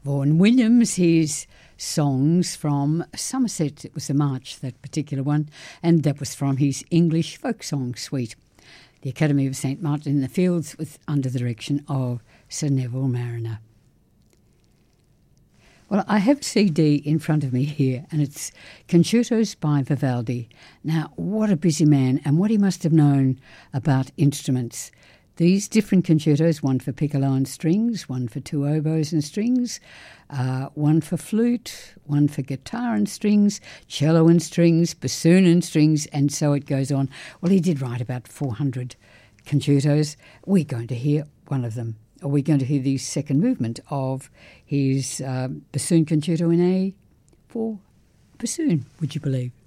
Vaughan Williams, his songs from Somerset. It was a march, that particular one, and that was from his English folk song suite. The Academy of St Martin in the Fields was under the direction of Sir Neville Marriner. Well, I have a CD in front of me here, and it's Concertos by Vivaldi. Now, what a busy man, and what he must have known about instruments. These different concertos, one for piccolo and strings, one for two oboes and strings, one for flute, one for guitar and strings, cello and strings, bassoon and strings, and so it goes on. Well, he did write about 400 concertos. We're going to hear one of them. We're going to hear the second movement of his bassoon concerto in A for bassoon, would you believe?